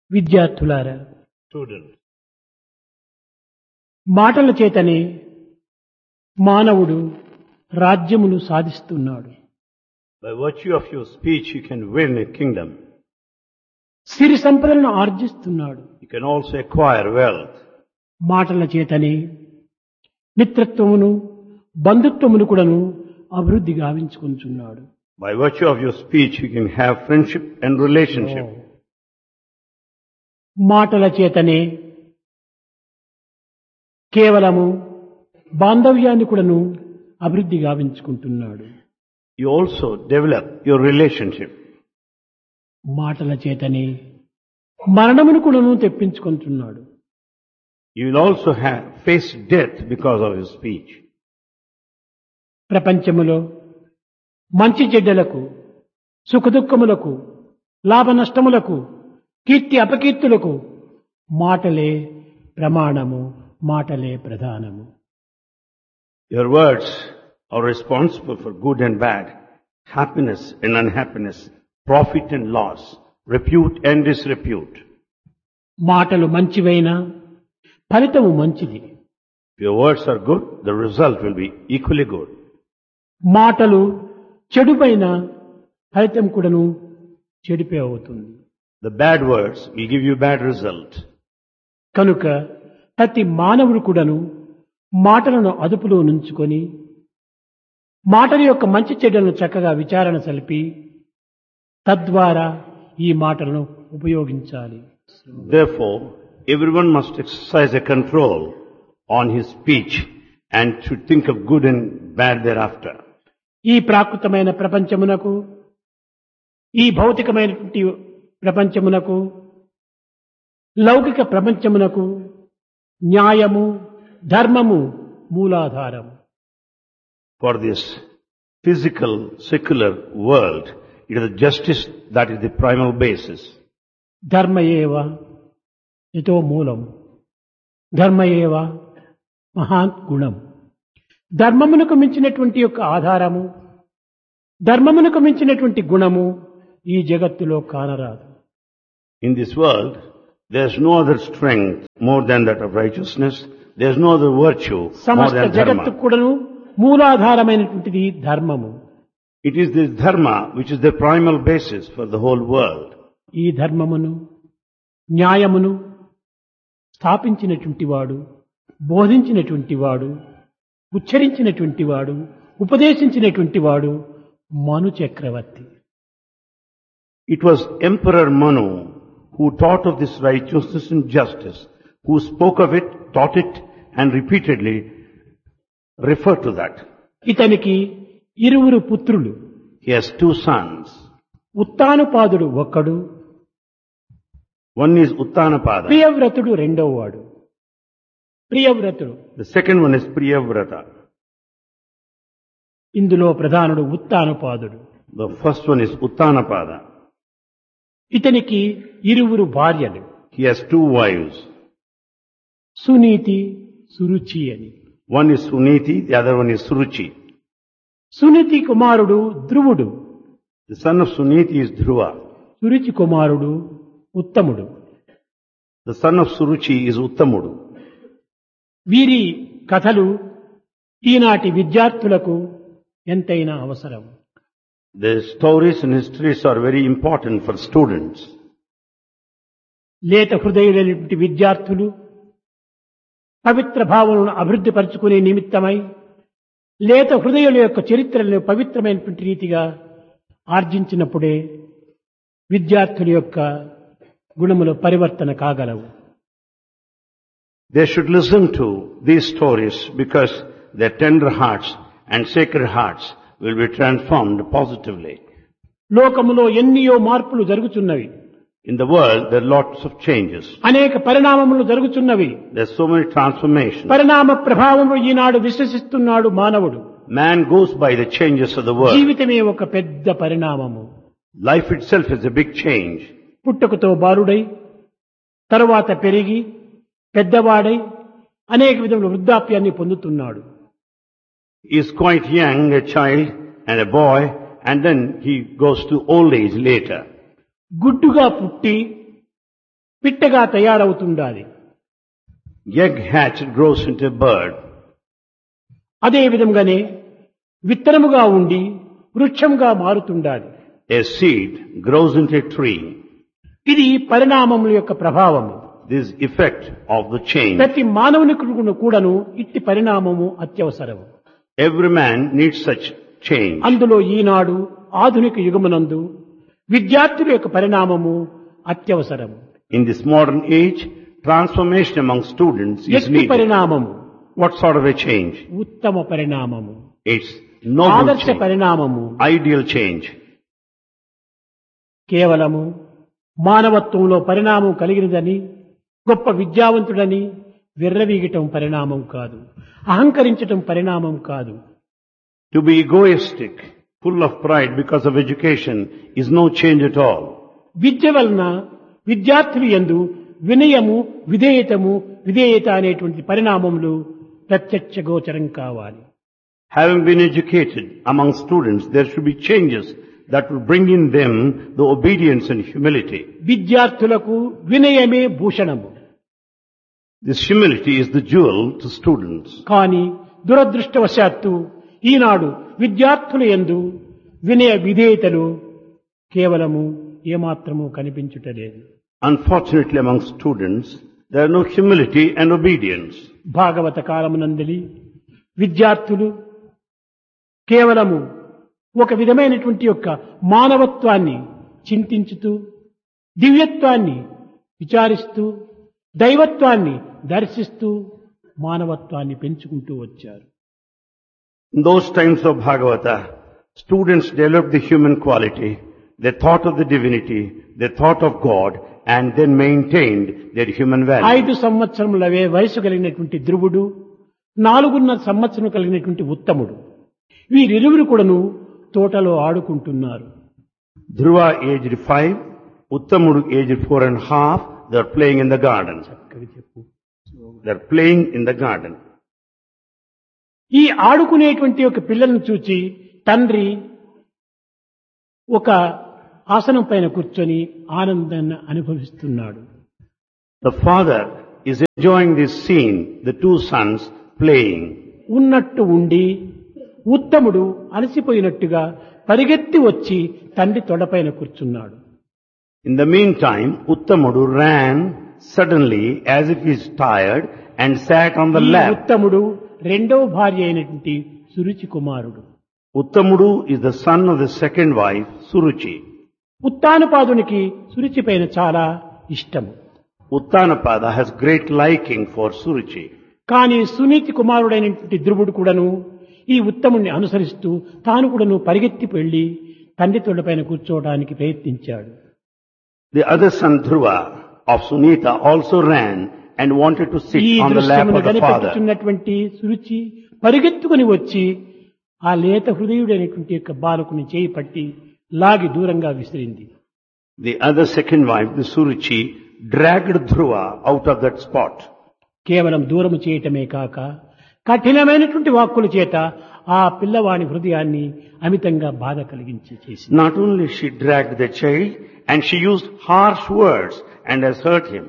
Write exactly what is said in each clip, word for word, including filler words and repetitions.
విద్యార్థులారా, Students, మాటల చేతనే మానవుడు రాజ్యమును సాధిస్తున్నాడు. by virtue of your speech you can win a kingdom. సిరి సంపదలను ఆర్జిస్తున్నాడు. You can also acquire wealth. మాటల చేతనే మిత్రత్వమును బంధుత్వమును కూడాను అభివృద్ధి గావించుకుంటున్నాడు. By virtue of your speech you can have friendship and relationship. మాటల చేతనే కేవలము బాంధవ్యాన్ని కూడాను అభివృద్ధి గావించుకుంటున్నాడు. You also develop your relationship. మాటల చేతనే మరణమును కూడాను తెప్పించుకుంటున్నాడు. You will also have face death because of your speech. ప్రపంచములో మంచి చెడ్డలకు, సుఖదుఖములకు, లాభ నష్టములకు, కీర్తి అపకీర్తులకు మాటలే ప్రమాణము, మాటలే ప్రధానము. Your words are responsible for good and bad, happiness and unhappiness, profit and loss, repute and disrepute. మాటలు మంచివైనా ఫలితము మంచిది. If your words are good, the result will be equally good. మాటలు చెడుపైన ఫలితం కూడాను చెడిపే అవుతుంది. The bad words will give you bad result. కనుక ప్రతి మానవుడు కూడాను మాటలను అదుపులో నుంచుకొని మాటల యొక్క మంచి చెడ్డలను చక్కగా విచారణ సలిపి తద్వారా ఈ మాటలను ఉపయోగించాలి. Therefore, everyone must exercise a control on his speech and should think of good and bad thereafter. ఈ ప్రాకృతమైన ప్రపంచమునకు, ఈ భౌతికమైనటువంటి ప్రపంచమునకు, లౌకిక ప్రపంచమునకు న్యాయము, ధర్మము మూలాధారము. For this physical, secular world, it is the justice that is the primal basis. ధర్మ ఏవ యతో మూలం, ధర్మ ఏవ మహాన్ గుణం. ధర్మమునకు మించినటువంటి యొక్క ఆధారము, ధర్మమునకు మించినటువంటి గుణము ఈ జగత్తులో కానరాదు. In this world, there is no other strength more than that of righteousness. There is no other virtue more సమస్త than జగత్తు dharma. కూడాను మూలాధారమైనటువంటిది ధర్మము. It is this dharma which is the primal basis for the whole world. ఈ ధర్మమును, న్యాయమును స్థాపించినటువంటి వాడు, బోధించినటువంటి వాడు, ఉచ్చరించినటువంటి వాడు, ఉపదేశించినటువంటి వాడు మను చక్రవర్తి. It was Emperor Manu who taught of this righteousness and justice, who spoke of it, taught it, and repeatedly referred to that. ఇతనికి ఇరువురు పుత్రులు. He has two sons. ఉత్తానుపాదుడు ఒక్కడు, One is Uttanapada. ప్రియవ్రతుడు రెండవ వాడు. ప్రియవ్రతుడు The second one is Priyavrata. ఇందులో ప్రధానుడు ఉత్తానుపాదుడు. The first one is Uttanapada. ఇతనికి ఇరువురు భార్యలు, He has two wives. Suniti, Suruchi అని. One is Suniti, the other one is Suruchi. Suniti కుమారుడు ధ్రువుడు, The son of Suniti is Dhruva. Suruchi కుమారుడు ఉత్తముడు. The son of Suruchi is Uttamudu. వీరి కథలు ఈనాటి విద్యార్థులకు ఎంతైనా అవసరం. The stories and histories are very important for students. లేత హృదయులైనటువంటి విద్యార్థులు పవిత్ర భావనను అభివృద్ధి పరుచుకునే నిమిత్తమై లేత హృదయుల యొక్క చరిత్రలను పవిత్రమైనటువంటి రీతిగా ఆర్జించినప్పుడే విద్యార్థుల యొక్క గుణముల పరివర్తన కాగలవు. They should listen to these stories because their tender hearts and sacred hearts will be transformed positively. లోకములో ఎన్నియో మార్పులు జరుగుతున్నవి. In the world, there are lots of changes. అనేక పరిణామములు జరుగుతున్నవి. There are so many transformations. పరిణామ ప్రభావము ఈనాడు విశ్వసిస్తున్నాడు మానవుడు. Man goes by the changes of the world. జీవితమే ఒక పెద్ద పరిణామము. Life itself is a big change. పుట్టుకతో బాలుడై, తరువాత పెరిగి, పెద్దవాడై, అనేక విధముల వృద్ధాప్యాన్ని పొందుతున్నాడు. He is quite young, a child and a boy, and then he goes to old age later. గుడ్డుగా పుట్టి పిట్టగా తయారవుతుండాలి. Egg hatched grows into a bird. అదే విధంగానే విత్తనముగా ఉండి వృక్షంగా మారుతుండాలి. A seed grows into a tree. ఇది పరిణామముల యొక్క ప్రభావము. This effect of the change. ప్రతి మానవునికి కూడాను ఇట్టి పరిణామము అత్యవసరము. Every man needs such change. అందులో ఈనాడు ఆధునిక యుగమునందు విద్యార్థుల యొక్క పరిణామము అత్యవసరము. In this modern age, transformation among students is ఎట్టి needed. పరిణామము? What sort of a change? ఉత్తమ పరిణామము, It's noble ఆదర్శ change, పరిణామము. ideal change. కేవలము మానవత్వంలో పరిణామం కలిగినదని, గొప్ప విద్యావంతుడని విర్రవీగటం పరిణామం కాదు, అహంకరించటం పరిణామం కాదు. To be egoistic, full of pride because of education is no change at all. విద్య వలన విద్యార్థులు యందు వినయము, విధేయతము, విధేయత అనేటువంటి పరిణామములు ప్రత్యక్ష గోచరం కావాలి. Having been educated among students, there should be changes that will bring in them the obedience and humility. విద్యార్థులకు వినయమే భూషణము. This humility is the jewel to students. కానీ దురదృష్టవశాత్తు ఈనాడు విద్యార్థుల యందు వినయ విధేయతలు కేవలము ఏమాత్రము కనిపించుటలేదు. Unfortunately, among students, there are no humility and obedience. భాగవత కాలమునందలి విద్యార్థులు కేవలము ఒక విధమైనటువంటి యొక్క మానవత్వాన్ని చింతించుతూ, దివ్యత్వాన్ని విచారిస్తూ, దైవత్వాన్ని దర్శిస్తూ మానవత్వాన్ని పెంచుకుంటూ వచ్చారు. In those times of Bhagavata, students developed the human quality, they thought of the divinity, they thought of God, and then maintained their human value. ఐదు సంవత్సరములవే వయసు కలిగినటువంటి ధ్రువుడు, నాలుగున్నర సంవత్సరం కలిగినటువంటి ఉత్తముడు, వీరిరువురు కూడాను తోటలో ఆడుకుంటున్నారు. Dhruva aged five, Uttamudu aged four and a half, they are playing in the garden. They are playing in the garden. ఈ ఆడుకునేటువంటి ఒక పిల్లలను చూచి తండ్రి ఒక ఆసనం పైన కూర్చొని ఆనందాన్ని అనుభవిస్తున్నాడు. The father is enjoying this scene, the two sons playing. ఉన్నట్టు ఉండి ఉత్తముడు అలసిపోయినట్టుగా పరిగెత్తి వచ్చి తండ్రి తొడపైన కూర్చున్నాడు. In the meantime, Uttamudu ran suddenly as if he is tired and sat on the ఈ lap. ఉత్తముడు రెండవ భార్య అయినటువంటి సురుచి కుమారుడు. Uttamudu is the son of the second wife, Suruchi. ఉత్తానపాదునికి Suruchi పైన చాలా ఇష్టము. Uttanapada has great liking for Suruchi. కానీ సునీతి కుమారుడైనటువంటి ధ్రువుడు కూడాను ఈ ఉత్తముణ్ణి అనుసరిస్తూ తాను కూడాను పరిగెత్తి వెళ్లి తండ్రి తొడపైన కూర్చోవడానికి ప్రయత్నించాడు. The other son, Dhruva, of Sunita also ran and wanted to sit ఈ on the lap దృశ్యమును of the father. కనిపెట్టుచున్నటువంటి Suruchi పరిగెత్తుకుని వచ్చి ఆ లేత హృదయుడైనటువంటి యొక్క బాలకుని చేయి పట్టి లాగి దూరంగా విసిరింది. The other second wife, the Suruchi, dragged Dhruva out of that spot. కేవలం దూరము చేయటమే కాక కఠినమైనటువంటి వాక్కుల చేత ఆ పిల్లవాని హృదయాన్ని అమితంగా బాధ కలిగించి చేసింది. Not only she dragged the child, and she used harsh words and has hurt him.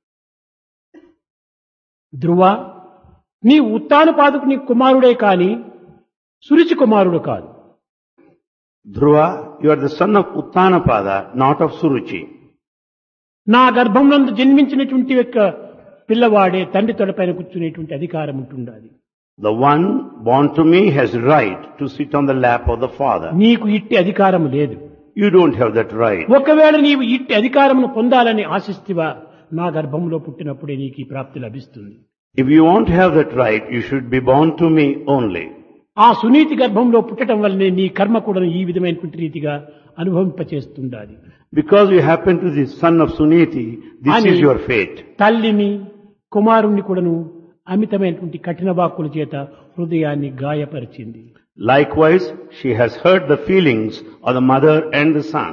ధ్రువ, నీ ఉత్తానపాదుకు నీ కుమారుడే కాని సురుచి కుమారుడు కాదు. Dhruva, you are the son of Uttanapada, not of Suruchi. నా గర్భంనందు జన్మించినటువంటి యొక్క పిల్లవాడే తండ్రి తొడపైన కూర్చునేటువంటి అధికారం ఉంటుండాలి. The one born to me has right to sit on the lap of the father. నీకు ఇట్టి అధికారం లేదు. You don't have that right. ఒకవేళ నీవు ఇట్టి అధికారమును పొందాలని ఆశిస్తువా, నా గర్భంలో పుట్టినప్పుడే నీకు ఈ ప్రాప్తి లభిస్తుంది. If you want to have that right, you should be born to me only. ఆ సునీతి గర్భంలో పుట్టడం వల్లనే నీ కర్మ కూడా ఈ విధమైనటువంటి రీతిగా అనుభవింపచేస్తుండాలి. Because you happen to be the son of Suniti, this అని is your fate. తల్లిని కుమారుణ్ణి కూడాను అమితమైనటువంటి కఠిన వాక్కుల చేత హృదయాన్ని గాయపరిచింది. Likewise, she has hurt the feelings of the mother and the son.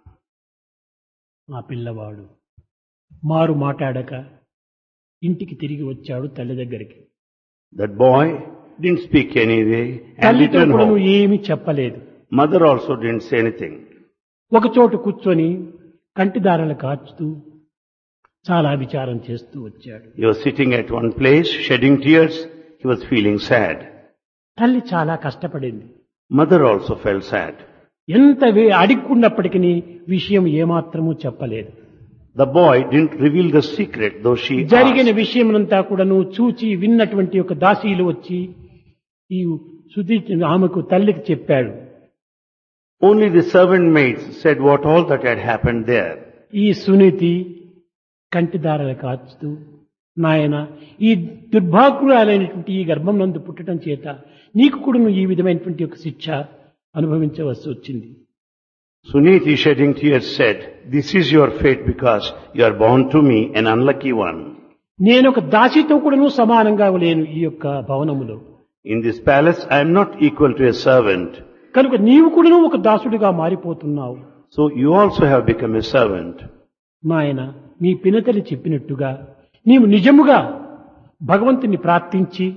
ఆ పిల్లవాడు మారు మాట్లాడక ఇంటికి తిరిగి వచ్చాడు తల్లి దగ్గరికి. That boy didn't speak anyway and తల్లితో returned కూడా home. ఏమీ చెప్పలేదు. Mother also didn't say anything. ఒక చోటు కూర్చొని కంటిదారలు కాచుతూ చాలా విచారం చేస్తూ వచ్చాడు. He was sitting at one place, shedding tears. He was feeling sad. తల్లి చాలా కష్టపడింది. Mother also felt sad. ఎంత వే- అడిక్కున్నప్పటికీ విషయం ఏమాత్రమూ చెప్పలేదు. The boy didn't reveal the secret, though she జరిగిన asked. విషయమంతా కూడాను చూచి విన్నటువంటి ఒక దాసీలు వచ్చి ఈ సుధీ ఆమెకు తల్లికి చెప్పాడు. Only the servant maids said what all that had happened there. ఈ సునీతి కంటిదారలు కాచుతూ, నాయన ఈ దుర్భాగ్యురాలైనటువంటి ఈ గర్భం నందు పుట్టడం చేత నీకు కూడా ఈ విధమైనటువంటి ఒక శిక్ష అనుభవించవలసి వచ్చింది. Suniti, shedding tears, said, "This is your fate because you are born to me, an unlucky one. నేను ఒక దాసితో కూడాను సమానంగా లేను ఈ యొక్క భవనములో. In this palace, I am not equal to a servant. కనుక నీవు కూడాను ఒక దాసుడిగా మారిపోతున్నావు. So you also have become a servant." నాయన మీ పినతలి చెప్పినట్టుగా నీవు నిజముగా భగవంతుని ప్రార్థించి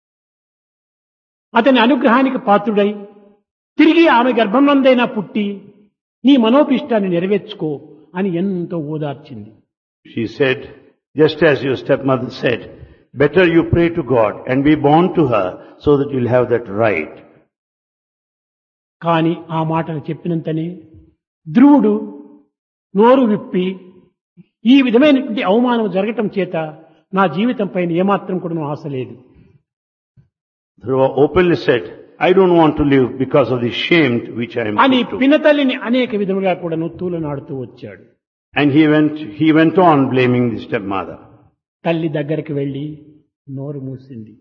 అతని అనుగ్రహానికి పాత్రుడై తిరిగి ఆమె గర్భంనందైనా పుట్టి నీ మనోభిష్టాన్ని నెరవేర్చుకో అని ఎంతో ఓదార్చింది. She said, just as your stepmother said, better you pray to God and be born to her so that you'll have that right. కాని ఆ మాటలు చెప్పినంతనే ధ్రువుడు నోరు విప్పి ఈ విధమైనటువంటి అవమానం జరగటం చేత నా జీవితం పైన ఏమాత్రం కూడా ఆశ లేదు. Dhruva openly said, I don't want to live because of the shame to which I am అని put to. పినతల్లిని అనేక విధములుగా కూడా తూలనాడుతూ వచ్చాడు. And he went, he went on blaming the stepmother. తల్లి దగ్గరికి వెళ్లి నోరు మూసింది.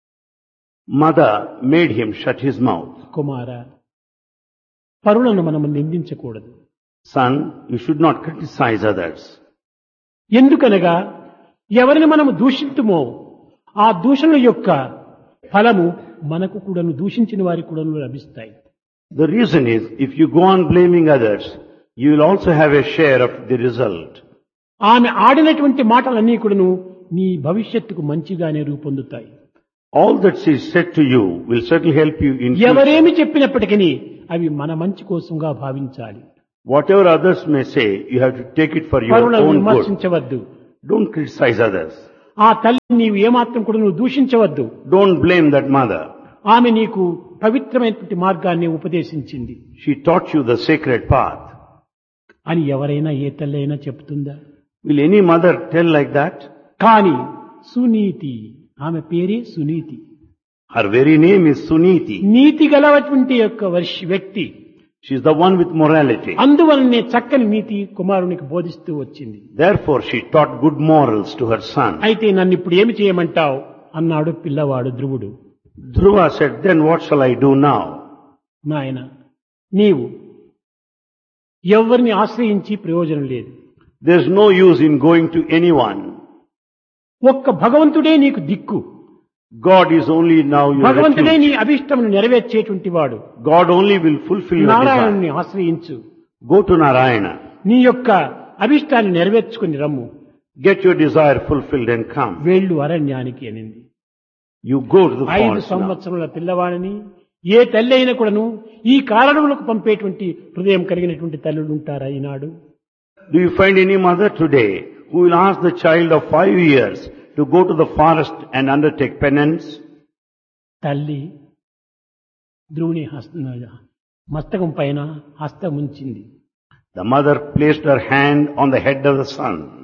Mother made him shut his mouth. కుమార, పరులను మనము నిందించకూడదు. Son, you should not criticize others. ఎందుకనగా ఎవరిని మనము దూషింతుమో ఆ దూషణ యొక్క ఫలము మనకు కూడాను దూషించిన వారికి కూడాను లభిస్తాయి. The reason is, if you go on blaming others, you will also have a share of the result. ఆమె ఆడినటువంటి మాటలన్నీ కూడాను నీ భవిష్యత్తుకు మంచిగానే రూపొందుతాయి. All that she said to you will certainly help you in future. ఎవరేమి చెప్పినప్పటికీ అవి మన మంచి కోసంగా భావించాలి. Whatever others may say, you have to take it for your పరులను own good. విమర్శించవద్దు. Don't criticize others. ఆ తల్లి నీవు ఏమాత్రం కూడా నువ్వు దూషించవద్దు. Don't blame that mother. ఆమె నీకు పవిత్రమైనటువంటి మార్గాన్ని ఉపదేశించింది She taught you the sacred path. అని ఎవరైనా ఏ తల్లి అయినా చెప్తుందా? Will any mother tell like that? కానీ సునీతి, ఆమె పేరే Suniti, Her very name is Suniti. నీతి గలవటువంటి యొక్క వర్షి వ్యక్తి. She is the one with morality. అందువలనే చక్కని నీతి కుమారునికి బోధిస్తూ వచ్చింది. Therefore, she taught good morals to her son. అయితే నన్ను ఇప్పుడు ఏమి చేయమంటావు అన్నాడు పిల్లవాడు ధ్రువుడు. Dhruva said, then what shall I do now? నాయన, నీవు ఎవరిని ఆశ్రయించి ప్రయోజనం లేదు. There is no use in going to anyone. ఒక్క భగవంతుడే నీకు దిక్కు. God is only now your భగవంతుడే refuge. నీ అభిష్టమును నెరవేర్చేటువంటి వాడు. God only will fulfill your desire. నారాయణుని ఆశ్రయించు. Go to Narayana. నీ యొక్క అభిష్టాన్ని నెరవేర్చుకుని రమ్ము. Get your desire fulfilled and come. వేళ్ళు అరణ్యానికి అనింది. You go to the ఐదు forest now. సంవత్సరముల పిల్లవాడిని ఏ తల్లి అయినా కూడాను ఈ కారణములకు పంపేటువంటి హృదయం కలిగినటువంటి తల్లులు ఉంటారా ఈనాడు? Do you find any mother today who will ask the child of five years to go to the forest and undertake penance? తల్లి ధ్రువుని హస్త మస్తకం పైన హస్తం ఉంచింది. The mother placed her hand on the head of the son.